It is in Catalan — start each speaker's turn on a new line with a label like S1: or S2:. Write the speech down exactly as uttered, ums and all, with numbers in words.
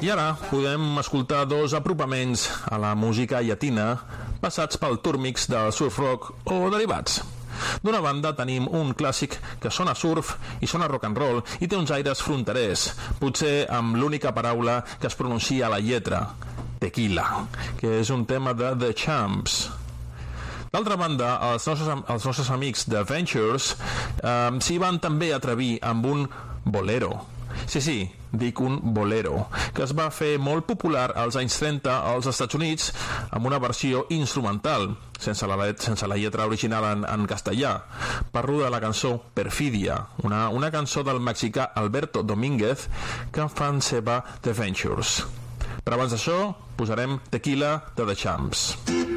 S1: I ara podem escoltar dos apropaments a la música llatina passats pel turmix del surf rock o derivats. D'una banda tenim un clàssic que sona surf i sona rock and roll i té uns aires fronterers, potser amb l'única paraula que es pronuncia a la lletra, tequila, que és un tema de The Champs. D'altra banda, els nostres, els nostres amics de Ventures eh, s'hi van també atrevir amb un bolero. Sí, sí, dic un bolero, que es va fer molt popular als anys trenta als Estats Units amb una versió instrumental, sense la, sense la lletra original en, en castellà, parlo de la cançó Perfidia, una, una cançó del mexicà Alberto Domínguez que fan seva The Ventures. Però abans d'això, posarem Tequila de The Champs.